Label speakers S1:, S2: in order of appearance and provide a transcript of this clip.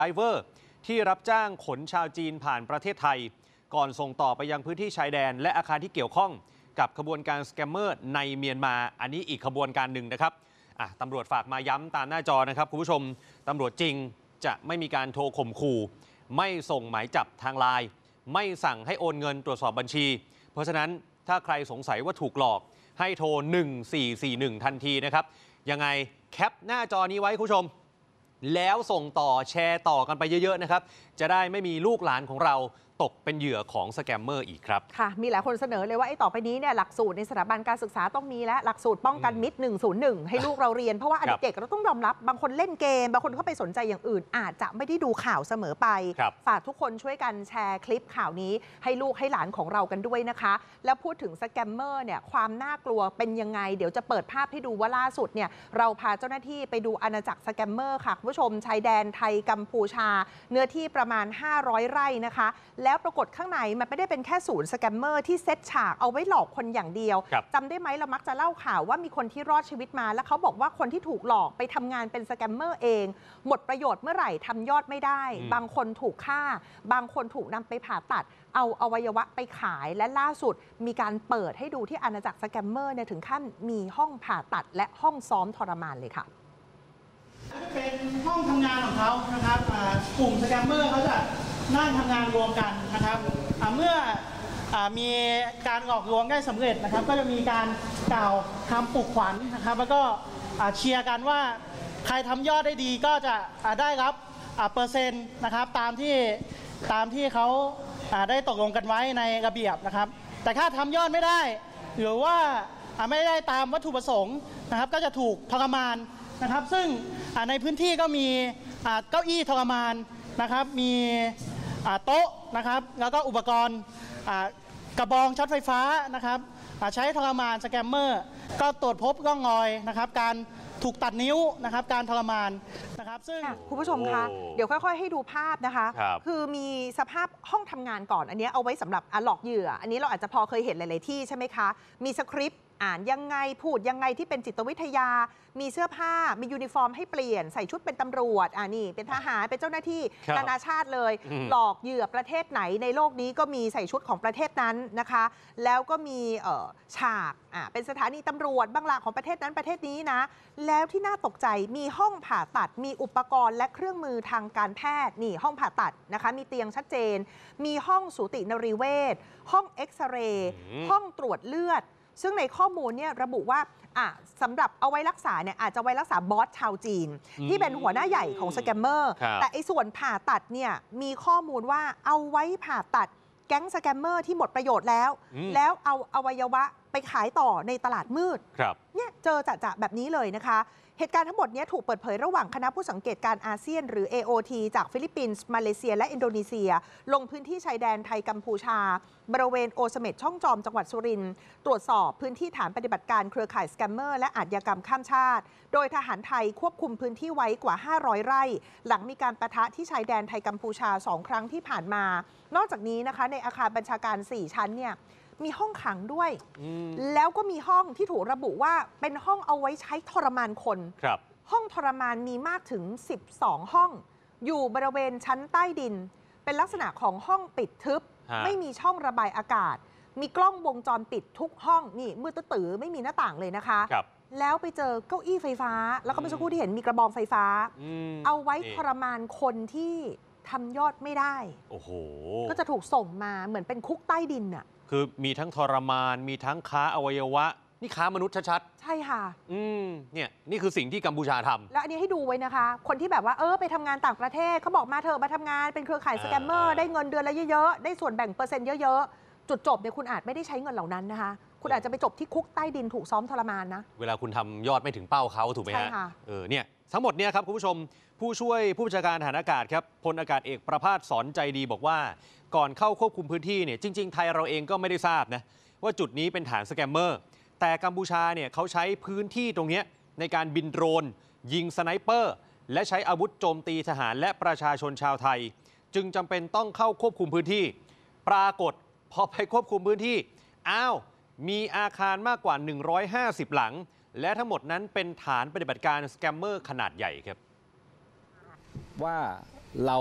S1: ไดเวอร์ที่รับจ้างขนชาวจีนผ่านประเทศไทยก่อนส่งต่อไปยังพื้นที่ชายแดนและอาคารที่เกี่ยวข้องกับขบวนการสแกมเมอร์ในเมียนมาอันนี้อีกขบวนการหนึ่งนะครับตำรวจฝากมาย้ำตามหน้าจอนะครับคุณผู้ชมตำรวจจริงจะไม่มีการโทรข่มขู่ไม่ส่งหมายจับทางไลน์ไม่สั่งให้โอนเงินตรวจสอบบัญชีเพราะฉะนั้นถ้าใครสงสัยว่าถูกหลอกให้โทร1441ทันทีนะครับยังไงแคปหน้าจอนี้ไว้คุณผู้ชมแล้วส่งต่อแชร์ต่อกันไปเยอะๆนะครับจะได้ไม่มีลูกหลานของเราตกเป็นเหยื่อของสแกมเมอร์อีกครับ
S2: ค่ะมีหลายคนเสนอเลยว่าต่อไปนี้เนี่ยหลักสูตรในสถาบันการศึกษาต้องมีและหลักสูตรป้องกันมิตร101ให้ลูกเราเรียนเพราะว่าเด็กเราต้องยอมรับบางคนเล่นเกมบางคนเข้าไปสนใจอย่างอื่นอาจจะไม่ได้ดูข่าวเสมอไปฝากทุกคนช่วยกันแชร์คลิปข่าวนี้ให้ลูกให้หลานของเรากันด้วยนะคะแล้วพูดถึงสแกมเมอร์เนี่ยความน่ากลัวเป็นยังไงเดี๋ยวจะเปิดภาพให้ดูว่าล่าสุดเนี่ยเราพาเจ้าหน้าที่ไปดูอาณาจักรสแกมเมอร์ค่ะคุณผู้ชมชายแดนไทยกัมพูชาเนื้อที่ประมาณ500 ไร่นะคะแล้วปรากฏข้างในมันไม่ได้เป็นแค่ศูนย์สแกมเมอร์ที่เซตฉากเอาไว้หลอกคนอย่างเดียวจำได้ไหมเรามักจะเล่าข่าวว่ามีคนที่รอดชีวิตมาแล้วเขาบอกว่าคนที่ถูกหลอกไปทำงานเป็นสแกมเมอร์เองหมดประโยชน์เมื่อไหร่ทำยอดไม่ได้บางคนถูกฆ่าบางคนถูกนำไปผ่าตัดเอาอวัยวะไปขายและล่าสุดมีการเปิดให้ดูที่อาณาจักรสแกมเมอร์เนี่ยถึงขั้นมีห้องผ่าตัดและห้องซ้อมทรมานเลยค่ะ
S3: เป็นห้องทำงานของเขานะครับกลุ่มสแกมเมอร์เขาจะนั่งทำงานรวมกันนะครับเมื่อมีการหลอกลวงได้สำเร็จนะครับก็จะมีการกล่าวคำปลุกขวัญนะครับแล้วก็เชียร์กันว่าใครทำยอดได้ดีก็จะได้รับเปอร์เซ็นต์นะครับตามที่เขาได้ตกลงกันไว้ในระเบียบนะครับแต่ถ้าทำยอดไม่ได้หรือว่าไม่ได้ตามวัตถุประสงค์นะครับก็จะถูกทรมานนะครับซึ่งในพื้นที่ก็มีเก้าอี้ทรมานนะครับมีโต๊ะนะครับแล้วก็อุปกรณ์กระบองช็อตไฟฟ้านะครับใช้ทรมานสแกมเมอร์ก็ตรวจพบร่องรอยนะครับการถูกตัดนิ้วนะครับการทรมานนะครับซึ่ง
S2: คุณผู้ชมคะเดี๋ยวค่อยๆให้ดูภาพนะคะคือมีสภาพห้องทำงานก่อนอันนี้เอาไว้สำหรับหลอกเหยื่ออันนี้เราอาจจะพอเคยเห็นหลายๆที่ใช่ไหมคะมีสคริปต์อ่านยังไงพูดยังไงที่เป็นจิตวิทยามีเสื้อผ้ามียูนิฟอร์มให้เปลี่ยนใส่ชุดเป็นตำรวจนี่เป็นทหารเป็นเจ้าหน้าที่นานาชาติเลยหลอกเหยื่อประเทศไหนในโลกนี้ก็มีใส่ชุดของประเทศนั้นนะคะแล้วก็มีฉากเป็นสถานีตำรวจบางหลักของประเทศนั้นประเทศนี้นะแล้วที่น่าตกใจมีห้องผ่าตัดมีอุปกรณ์และเครื่องมือทางการแพทย์นี่ห้องผ่าตัดนะคะมีเตียงชัดเจนมีห้องสูตินรีเวชห้องเอ็กซเรย์ห้องตรวจเลือดซึ่งในข้อมูลเนี่ยระบุว่าสำหรับเอาไว้รักษาเนี่ยอาจจะไว้รักษาบอสชาวจีนที่เป็นหัวหน้าใหญ่ของสแกมเมอร์แต่ไอ้ส่วนผ่าตัดเนี่ยมีข้อมูลว่าเอาไว้ผ่าตัดแก๊งสแกมเมอร์ที่หมดประโยชน์แล้วเอาอวัยวะไปขายต่อในตลาดมืดเนี่ยเจอจะแบบนี้เลยนะคะเหตุการณ์ทั้งหมดนี้ถูกเปิดเผยระหว่างคณะผู้สังเกตการอาเซียนหรือ AOT จากฟิลิปปินส์มาเลเซียและอินโดนีเซียลงพื้นที่ชายแดนไทยกัมพูชาบริเวณโอเสเม็ดช่องจอมจังหวัดสุรินทร์ตรวจสอบพื้นที่ฐานปฏิบัติการเครือข่ายสแกมเมอร์และอาชญากรรมข้ามชาติโดยทหารไทยควบคุมพื้นที่ไว้กว่า500 ไร่หลังมีการปะทะที่ชายแดนไทยกัมพูชา2 ครั้งที่ผ่านมานอกจากนี้นะคะในอาคารบัญชาการ4 ชั้นเนี่ยมีห้องขังด้วยแล้วก็มีห้องที่ถูกระบุว่าเป็นห้องเอาไว้ใช้ทรมานคนห้องทรมานมีมากถึง12 ห้องอยู่บริเวณชั้นใต้ดินเป็นลักษณะของห้องปิดทึบไม่มีช่องระบายอากาศมีกล้องวงจรปิดทุกห้องนี่มืดตื้อไม่มีหน้าต่างเลยนะคะแล้วไปเจอเก้าอี้ไฟฟ้าแล้วก็เมื่อสักครู่ที่เห็นมีกระบองไฟฟ้าเอาไว้ทรมานคนที่ทำยอดไม่ได้
S1: โอ้โห
S2: ก็จะถูกส่งมาเหมือนเป็นคุกใต้ดินอ่ะ
S1: คือมีทั้งทรมานมีทั้งค้าอวัยวะนี่ค้ามนุษย์ชัด
S2: ๆใช่ค่ะ
S1: เนี่ยนี่คือสิ่งที่กัมพูชาทำ
S2: แล้วอันนี้ให้ดูไว้นะคะคนที่แบบว่าไปทำงานต่างประเทศเขาบอกมาเถอะมาทำงานเป็นเครือข่ายสแกมเมอร์ได้เงินเดือนละเยอะๆได้ส่วนแบ่งเปอร์เซ็นต์เยอะๆจุดจบเนี่ยคุณอาจไม่ได้ใช้เงินเหล่านั้นนะคะคุณอาจจะไปจบที่คุกใต้ดินถูกซ้อมทรมานนะ
S1: เวลาคุณทำยอดไม่ถึงเป้าเขาถูกไหมฮะเนี่ยทั้งหมดเนี่ยครับคุณผู้ชมผู้ช่วยผู้บัญชาการทหารอากาศครับพลอากาศเอกประภาสสอนใจดีบอกว่าก่อนเข้าควบคุมพื้นที่เนี่ยจริงๆไทยเราเองก็ไม่ได้ทราบนะว่าจุดนี้เป็นฐานสแกมเมอร์แต่กัมพูชาเนี่ยเขาใช้พื้นที่ตรงนี้ในการบินโดรนยิงสไนเปอร์และใช้อาวุธโจมตีทหารและประชาชนชาวไทยจึงจำเป็นต้องเข้าควบคุมพื้นที่ปรากฏพอไปควบคุมพื้นที่มีอาคารมากกว่า150หลังและทั้งหมดนั้นเป็นฐานปฏิบัติการสแกมเมอร์ขนาดใหญ่ครับ
S4: ว่าเรา